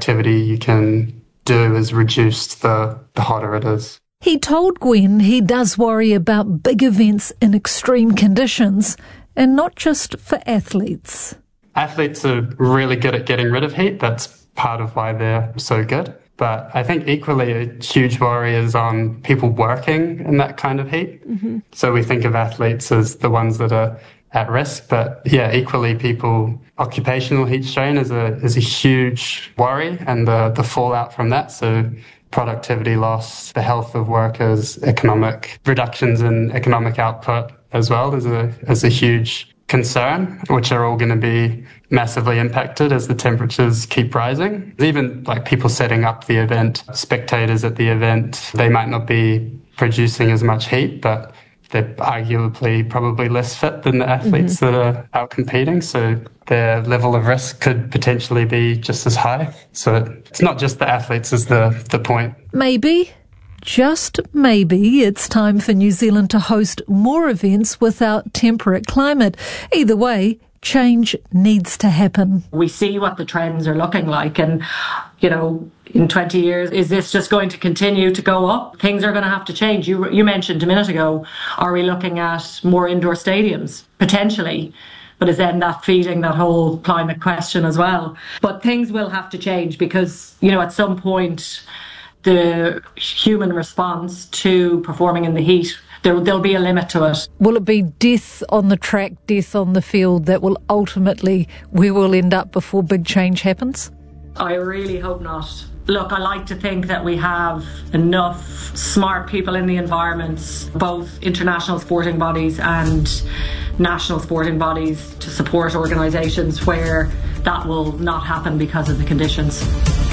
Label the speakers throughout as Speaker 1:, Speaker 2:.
Speaker 1: activity you can do is reduced, the hotter it is.
Speaker 2: He told Gwen he does worry about big events in extreme conditions, and not just for athletes.
Speaker 1: Athletes are really good at getting rid of heat. That's part of why they're so good. But I think equally a huge worry is on people working in that kind of heat. Mm-hmm. So we think of athletes as the ones that are at risk, but equally occupational heat strain is a huge worry, and the fallout from that. So productivity loss, the health of workers, economic reductions in economic output as well is a huge concern, which are all going to be massively impacted as the temperatures keep rising. Even like people setting up the event, spectators at the event, they might not be producing as much heat, but they're arguably probably less fit than the athletes that are out competing. So their level of risk could potentially be just as high. So it's not just the athletes is the point.
Speaker 2: Maybe, just maybe, it's time for New Zealand to host more events with our temperate climate. Either way, change needs to happen.
Speaker 3: We see what the trends are looking like, and, in 20 years, is this just going to continue to go up? Things are going to have to change. You mentioned a minute ago, are we looking at more indoor stadiums? Potentially. But is then that feeding that whole climate question as well? But things will have to change because, at some point, the human response to performing in the heat, there'll be a limit to it.
Speaker 2: Will it be death on the track, death on the field that will ultimately, where we'll end up before big change happens?
Speaker 3: I really hope not. Look, I like to think that we have enough smart people in the environments, both international sporting bodies and national sporting bodies, to support organisations where that will not happen because of the conditions.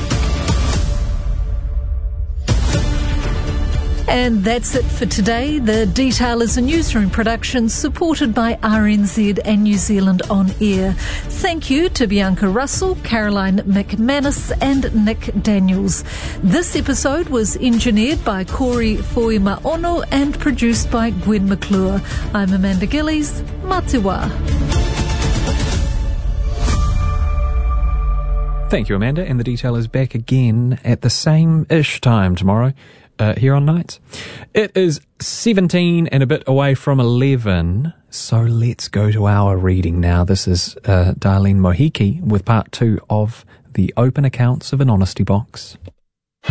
Speaker 2: And that's it for today. The Detail is a newsroom production supported by RNZ and New Zealand On Air. Thank you to Bianca Russell, Caroline McManus and Nick Daniels. This episode was engineered by Corey Foima-Ono and produced by Gwen McClure. I'm Amanda Gillies. Matiwa.
Speaker 4: Thank you, Amanda. And The Detail is back again at the same-ish time tomorrow. Here on Nights. It is 17 and a bit away from 11, so let's go to our reading now. This is Darlene Mohiki with part 2 of The Open Accounts of an Honesty Box.